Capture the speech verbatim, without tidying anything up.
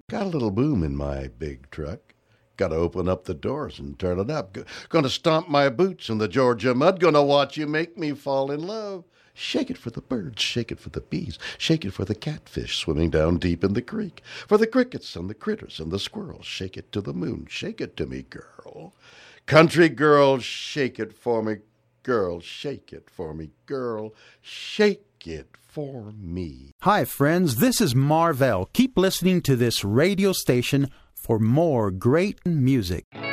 Got a little boom in my big truck. Gotta open up the doors and turn it up. G- Gonna stomp my boots in the Georgia mud. Gonna watch you make me fall in love. Shake it for the birds, shake it for the bees, shake it for the catfish swimming down deep in the creek, for the crickets and the critters and the squirrels. Shake it to the moon, shake it to me, girl. Country girl, shake it for me, girl. Shake it for me, girl. Shake it for me. Hi, friends. This is Marvell. Keep listening to this radio station for more great music.